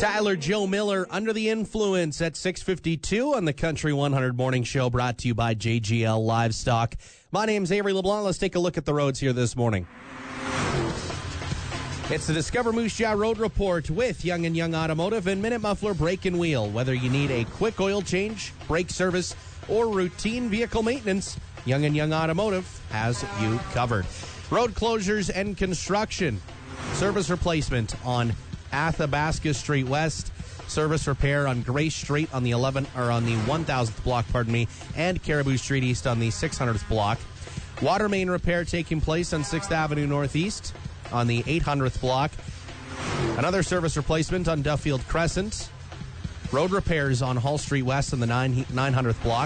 Tyler Joe Miller, Under the Influence at 6:52 on the Country 100 Morning Show, brought to you by JGL Livestock. My name's Avery LeBlanc. Let's take a look at the roads here this morning. It's the Discover Moose Jaw Road Report with Young & Young Automotive and Minute Muffler Brake and Wheel. Whether you need a quick oil change, brake service, or routine vehicle maintenance, Young & Young Automotive has you covered. Road closures and construction. Service replacement on Athabasca Street West. Service repair on Grace Street on the 1000th block, and Caribou Street East on the 600th block. Water main repair taking place on 6th Avenue Northeast on the 800th block. Another service replacement on Duffield Crescent. Road repairs on Hall Street West on the 900th block.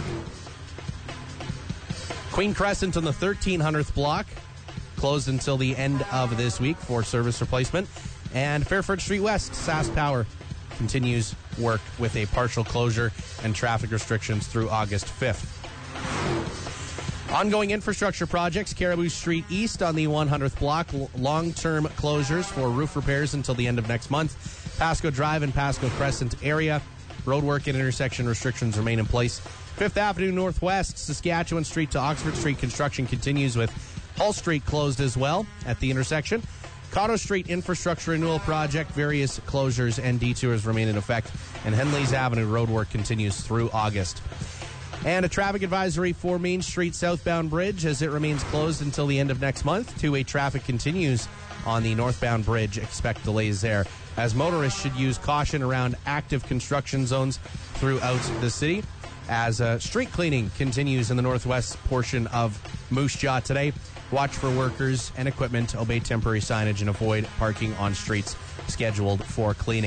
Queen Crescent on the 1300th block, closed until the end of this week for service replacement. And Fairford Street West, Sask Power continues work with a partial closure and traffic restrictions through August 5th. Ongoing infrastructure projects, Caribou Street East on the 100th block, long-term closures for roof repairs until the end of next month. Pasco Drive and Pasco Crescent area, roadwork and intersection restrictions remain in place. 5th Avenue Northwest, Saskatchewan Street to Oxford Street, construction continues with Hull Street closed as well at the intersection. Cotto Street infrastructure renewal project, various closures and detours remain in effect, and Henleys Avenue roadwork continues through August. And a traffic advisory for Main Street southbound bridge as it remains closed until the end of next month. Two-way traffic continues on the northbound bridge. Expect delays there, as motorists should use caution around active construction zones throughout the city. As street cleaning continues in the northwest portion of Moose Jaw today. Watch for workers and equipment, obey temporary signage, and avoid parking on streets scheduled for cleaning.